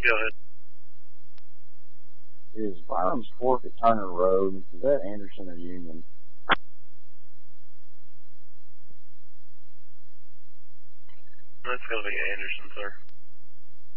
Go ahead. Is Byram's Fork at Turner Road? Is that Anderson or Union? That's going to be Anderson, sir.